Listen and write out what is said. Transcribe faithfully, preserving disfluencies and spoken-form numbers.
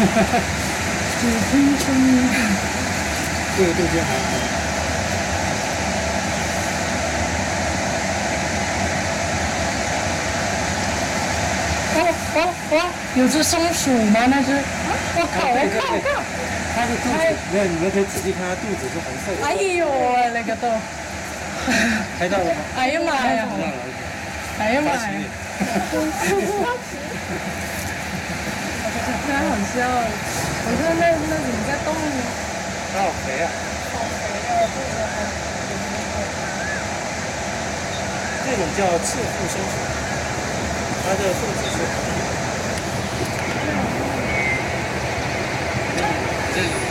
只听声音。 这个杜鹃还好。 哦哦哦，有只松鼠吗？那只？我靠！我靠！我靠！ 它的肚子，没有，你们可以仔细看它肚子是红色的。 哎呦，那个都。 拍到了吗？ 哎呀妈呀！ 拍到了。 哎呀妈呀！太好笑了！我说那那怎么在动呢？ 它好肥啊！ 好肥啊！ 这种叫赤腹松鼠，它的肚子是红的。这里。